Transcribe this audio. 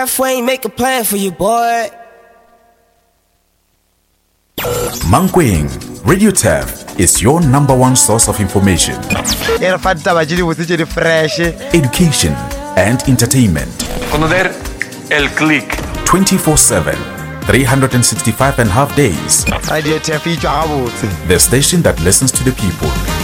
Halfway, make a plan for you, boy. Mankweng Radio Turf is your number one source of information, education, and entertainment. Conocer el click 24/7, 365 and a half days. Radio Turf The station that listens to the people.